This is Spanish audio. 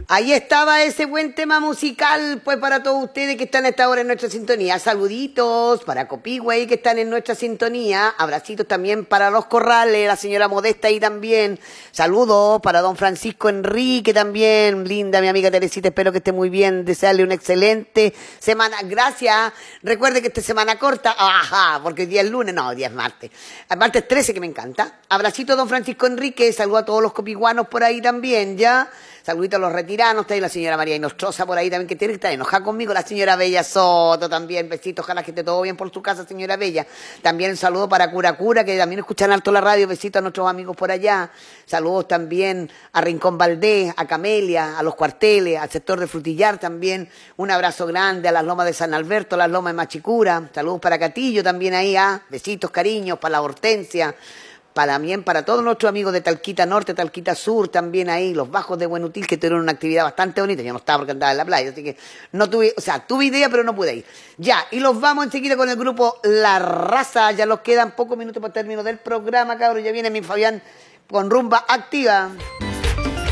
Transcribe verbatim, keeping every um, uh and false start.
Ahí estaba ese buen tema musical, pues para todos ustedes que están a esta hora en nuestra sintonía. Saluditos para Copihue que están en nuestra sintonía. Abracitos también para Los Corrales, la señora Modesta ahí también. Saludos para don Francisco Enrique también. Linda, mi amiga Teresita, espero que esté muy bien. Desearle una excelente semana. Gracias. Recuerde que esta semana corta, ajá, porque hoy día es lunes, no, hoy día es martes. Martes trece, que me encanta. Abracito a don Francisco Enrique. Saludos a todos los copiguanos por ahí también, ¿ya? Saluditos a los retiranos, está ahí la señora María Inostroza por ahí también, que tiene que estar enojada conmigo, la señora Bella Soto también, besitos, ojalá que esté todo bien por su casa, señora Bella. También un saludo para Cura Cura, que también escuchan alto la radio, besitos a nuestros amigos por allá. Saludos también a Rincón Valdés, a Camelia, a Los Cuarteles, al sector de Frutillar también. Un abrazo grande a las lomas de San Alberto, a las lomas de Machicura. Saludos para Catillo también ahí, ah, besitos, cariños, para la Hortensia. Para también para todos nuestros amigos de Talquita Norte, Talquita Sur, también ahí, los bajos de Buenutil, que tuvieron una actividad bastante bonita. Yo no estaba porque andaba en la playa, así que no tuve, o sea, tuve idea, pero no pude ir. Ya, y los vamos enseguida con el grupo La Raza. Ya nos quedan pocos minutos para el término del programa, cabros. Ya viene mi Fabián con Rumba Activa.